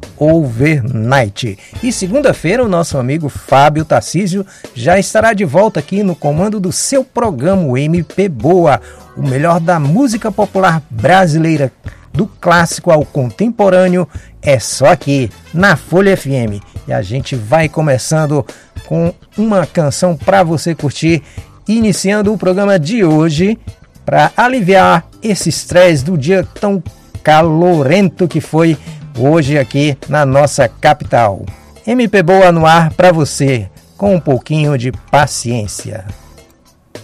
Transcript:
Overnight. E segunda-feira o nosso amigo Fábio Tarcísio já estará de volta aqui no comando do seu programa, o MP Boa, o melhor da música popular brasileira, do clássico ao contemporâneo, é só aqui na Folha FM. E a gente vai começando com uma canção para você curtir, iniciando o programa de hoje para aliviar esse estresse do dia tão calorento que foi hoje aqui na nossa capital. MP Boa no ar para você, com um pouquinho de paciência.